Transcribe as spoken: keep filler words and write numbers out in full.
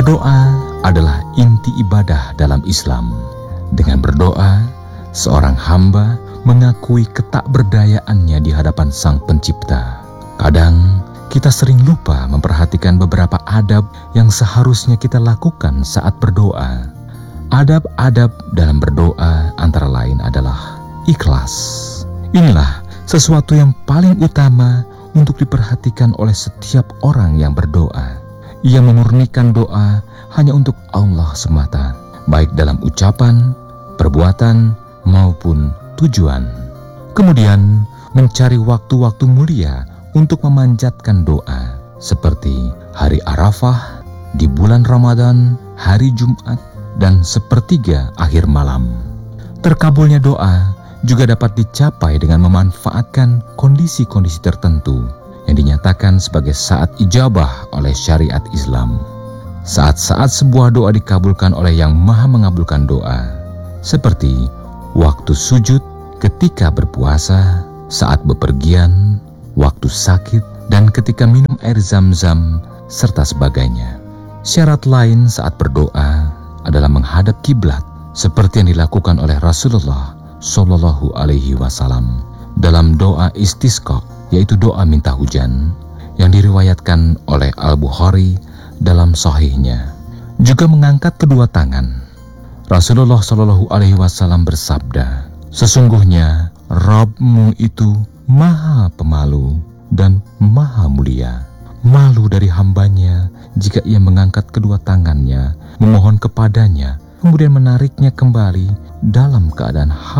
Berdoa adalah inti ibadah dalam Islam. Dengan berdoa, seorang hamba mengakui ketakberdayaannya di hadapan Sang Pencipta. Kadang kita sering lupa memperhatikan beberapa adab yang seharusnya kita lakukan saat berdoa. Adab-adab dalam berdoa antara lain adalah ikhlas. Inilah sesuatu yang paling utama untuk diperhatikan oleh setiap orang yang berdoa. Ia memurnikan doa hanya untuk Allah semata, baik dalam ucapan, perbuatan, maupun tujuan. Kemudian mencari waktu-waktu mulia untuk memanjatkan doa, seperti hari Arafah, di bulan Ramadan, hari Jumat, dan sepertiga akhir malam. Terkabulnya doa juga dapat dicapai dengan memanfaatkan kondisi-kondisi tertentu yang dinyatakan sebagai saat ijabah oleh syariat Islam. Saat-saat sebuah doa dikabulkan oleh Yang Maha Mengabulkan doa, seperti waktu sujud, ketika berpuasa, saat bepergian, waktu sakit, dan ketika minum air zam-zam, serta sebagainya. Syarat lain saat berdoa adalah menghadap kiblat, seperti yang dilakukan oleh Rasulullah Shallallahu Alaihi Wasallam dalam doa istisqa, yaitu doa minta hujan, yang diriwayatkan oleh Al-Bukhari dalam sahihnya. Juga mengangkat kedua tangan. Rasulullah Shallallahu Alaihi Wasallam bersabda, "Sesungguhnya Rabbmu itu Maha Pemalu dan Maha Mulia. Malu dari hambanya jika ia mengangkat kedua tangannya, memohon kepadanya, kemudian menariknya kembali dalam keadaan haus